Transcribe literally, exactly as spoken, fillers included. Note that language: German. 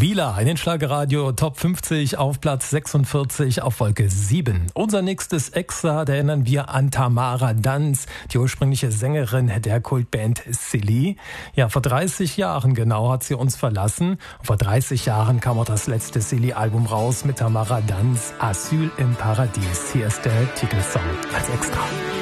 Vila in den Schlagerradio Top fünfzig auf Platz sechsundvierzig auf Wolke sieben. Unser nächstes Extra, da erinnern wir an Tamara Danz, die ursprüngliche Sängerin der Kultband Silly. Ja, vor dreißig Jahren genau hat sie uns verlassen. Und vor dreißig Jahren kam auch das letzte Silly-Album raus mit Tamara Danz, Asyl im Paradies. Hier ist der Titelsong als Extra.